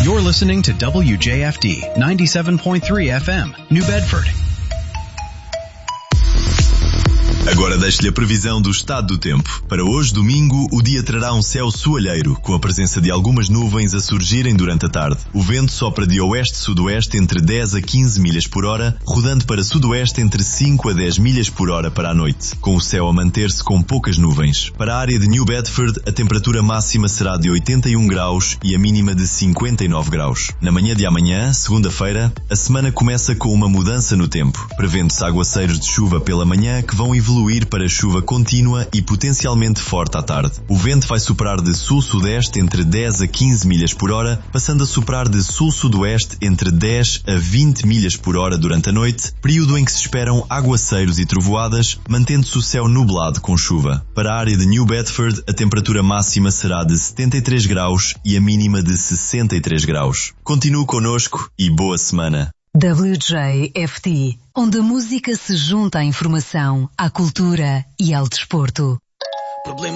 You're listening to WJFD 97.3 FM, New Bedford. Agora deixo-lhe a previsão do estado do tempo. Para hoje, domingo, o dia trará um céu soalheiro, com a presença de algumas nuvens a surgirem durante a tarde. O vento sopra de oeste-sudoeste entre 10 a 15 milhas por hora, rodando para sudoeste entre 5 a 10 milhas por hora para a noite, com o céu a manter-se com poucas nuvens. Para a área de New Bedford, a temperatura máxima será de 81 graus e a mínima de 59 graus. Na manhã de amanhã, segunda-feira, a semana começa com uma mudança no tempo, prevendo-se aguaceiros de chuva pela manhã que vão evoluir para chuva contínua e potencialmente forte à tarde. O vento vai soprar de sul-sudeste entre 10 a 15 milhas por hora, passando a soprar de sul-sudoeste entre 10 a 20 milhas por hora durante a noite, período em que se esperam aguaceiros e trovoadas, mantendo-se o céu nublado com chuva. Para a área de New Bedford, a temperatura máxima será de 73 graus e a mínima de 63 graus. Continue connosco e boa semana. WJFD, onde a música se junta à informação, à cultura e ao desporto.